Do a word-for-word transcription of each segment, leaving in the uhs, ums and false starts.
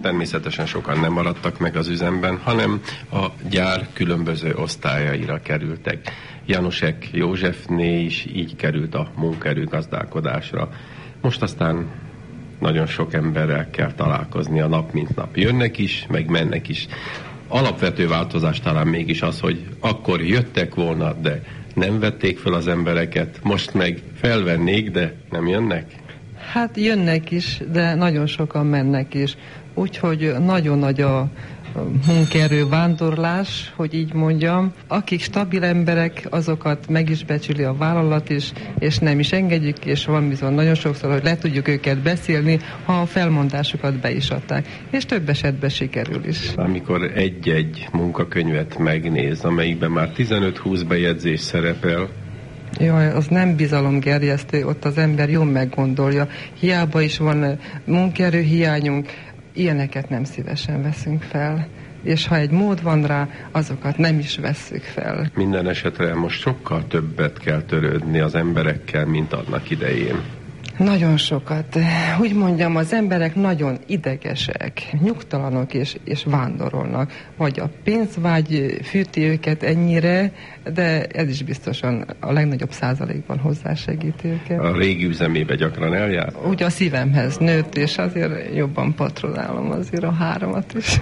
természetesen sokan nem maradtak meg az üzemben, hanem a gyár különböző osztályaira kerültek. Janusek Józsefné is így került a munkaerő gazdálkodásra. Most aztán nagyon sok emberrel kell találkozni a nap mint nap. Jönnek is, meg mennek is. Alapvető változás talán mégis az, hogy akkor jöttek volna, de nem vették fel az embereket, most meg felvennék, de nem jönnek? Hát jönnek is, de nagyon sokan mennek is. Úgyhogy nagyon nagy a munkaerő vándorlás, hogy így mondjam. Akik stabil emberek, azokat meg is becsüli a vállalat is, és nem is engedjük, és van bizony nagyon sokszor, hogy le tudjuk őket beszélni, ha a felmondásukat be is adták. És több esetben sikerül is. Amikor egy-egy munkakönyvet megnéz, amelyikben már tizenöt-húsz bejegyzés szerepel, jaj, az nem bizalomgerjesztő, ott az ember jól meggondolja. Hiába is van munkaerő hiányunk, ilyeneket nem szívesen veszünk fel. És ha egy mód van rá, azokat nem is vesszük fel. Minden esetre most sokkal többet kell törődni az emberekkel, mint annak idején. Nagyon sokat. Úgy mondjam, az emberek nagyon idegesek, nyugtalanok és, és vándorolnak. Vagy a pénzvágy fűti őket ennyire, de ez is biztosan a legnagyobb százalékban hozzásegíti őket. A régi üzemébe gyakran eljár? Úgy a szívemhez nőtt, és azért jobban patronálom azért a háromat is.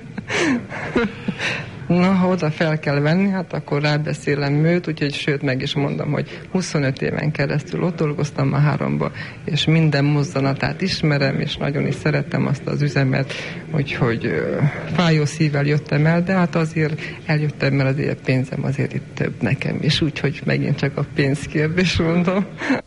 Na, ha oda fel kell venni, hát akkor rábeszélem őt, úgyhogy sőt meg is mondom, hogy huszonöt éven keresztül ott dolgoztam a háromba, és minden mozzanatát ismerem, és nagyon is szerettem azt az üzemet, úgyhogy uh, fájó szívvel jöttem el, de hát azért eljöttem, mert azért pénzem azért itt több nekem is, úgyhogy megint csak a pénzkérdés mondom.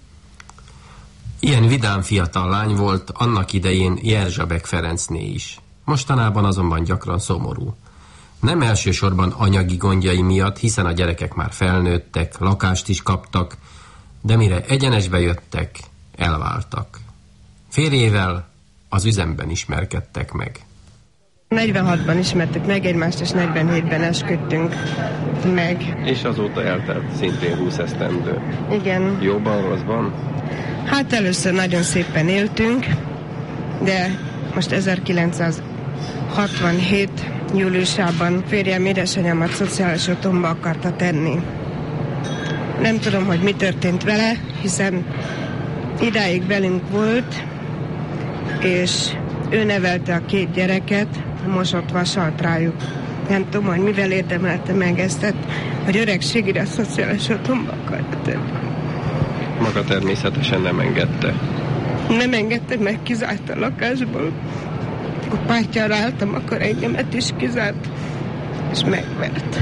Ilyen vidám fiatal lány volt annak idején Jerzsabek Ferencné is. Mostanában azonban gyakran szomorú. Nem elsősorban anyagi gondjai miatt, hiszen a gyerekek már felnőttek, lakást is kaptak, de mire egyenesbe jöttek, elváltak. Férjével az üzemben ismerkedtek meg. negyvenhatban ismertük meg egymást, és negyvenhétben esküdtünk meg. És azóta eltelt szintén húsz esztendő. Igen. Jóban, rosszban? Hát először nagyon szépen éltünk, de most ezerkilencszázhatvanhét júliusában férjem édesanyámat szociális otthonba akarta tenni. Nem tudom, hogy mi történt vele, hiszen idáig velünk volt, és ő nevelte a két gyereket, mosott vasalt rájuk. Nem tudom, hogy mivel érdemelte meg ezt, hogy öregségére a szociális otthonba akarta tenni. Maga természetesen nem engedte. Nem engedte meg, kizárt a lakásból. A pártjára álltam, akkor engemet is kizárt, és megvert.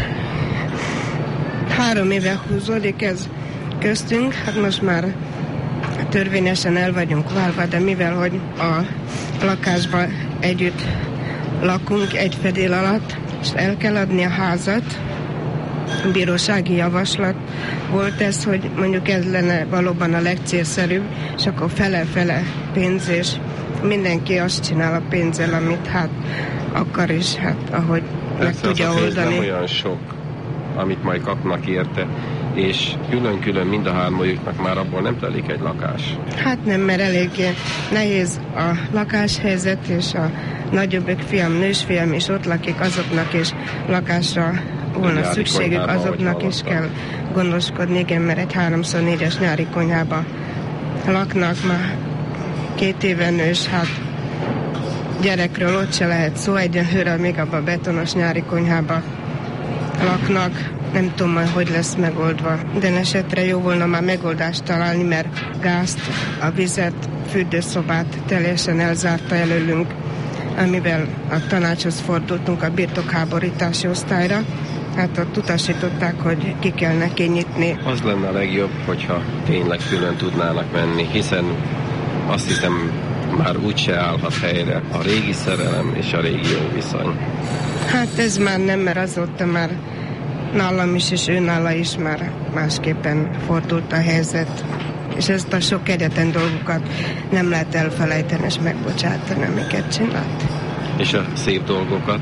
Három éve húzódik ez köztünk, hát most már törvényesen el vagyunk válva, de mivel, hogy a lakásban együtt lakunk egy fedél alatt, és el kell adni a házat, bírósági javaslat volt ez, hogy mondjuk ez lenne valóban a legcélszerűbb, és akkor fele-fele pénz, és mindenki azt csinál a pénzzel, amit hát akar is, hát ahogy meg tudja az oldani. Nem olyan sok, amit majd kapnak érte, és külön-külön mind a hármójuknak már abból nem telik egy lakás. Hát nem, mert eléggé nehéz a lakáshelyzet, és a nagyobbik fiam, nősfiam is ott lakik, azoknak is lakásra volna szükségük, azoknak is kell gondoskodni, igen, mert egy háromszor négyes nyári konyhába laknak már két éve nős, hát gyerekről ott se lehet szó, egyenlőre még abban a betonos nyári konyhába laknak. Nem tudom majd, hogy lesz megoldva, de esetre jó volna már megoldást találni, mert gázt, a vizet, fürdőszobát teljesen elzárta előlünk, amivel a tanácshoz fordultunk a birtokháborítási osztályra. Hát ott utasították, hogy ki kell neki nyitni. Az lenne a legjobb, hogyha tényleg külön tudnának menni, hiszen azt hiszem, már úgyse állhat helyre a régi szerelem és a régi jó viszony. Hát ez már nem, mert azóta már nálam is, és ő nála is már másképpen fordult a helyzet. És ezt a sok egyetlen dolgokat nem lehet elfelejteni és megbocsátani, amiket csinált. És a szép dolgokat?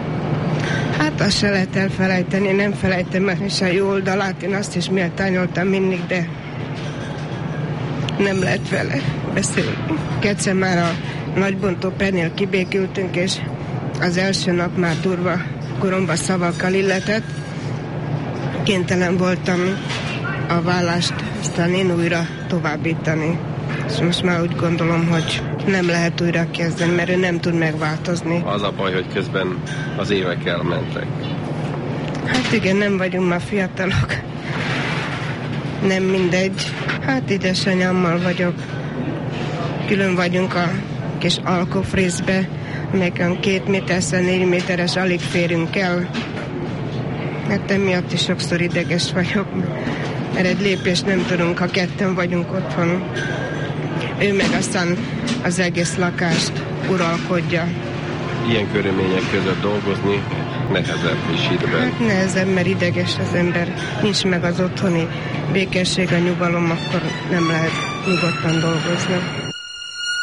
Hát azt se lehet elfelejteni, nem felejtem el is a jó oldalát, én azt is méltányoltam mindig, de nem lehet vele beszélni. Egyszer már a Nagybontó pernél kibékültünk, és az első nap már durva koromba szavakkal illetett. Kénytelen voltam a vállást aztán én újra továbbítani. És most már úgy gondolom, hogy nem lehet újra kezdeni, mert ő nem tud megváltozni. Az a baj, hogy közben az évek elmentek. Hát igen, nem vagyunk már fiatalok. Nem mindegy. Hát édesanyámmal vagyok. Külön vagyunk a kis alkofrészbe, amelyen két méterszer négy méteres alig férünk el. Hát emiatt is sokszor ideges vagyok, mert egy lépést nem tudunk, ha ketten vagyunk otthon. Ő meg aztán az egész lakást uralkodja. Ilyen körülmények között dolgozni nehezebb is időben. Hát nehezebb, mert ideges az ember. Nincs meg az otthoni békesség, a nyugalom, akkor nem lehet nyugodtan dolgozni.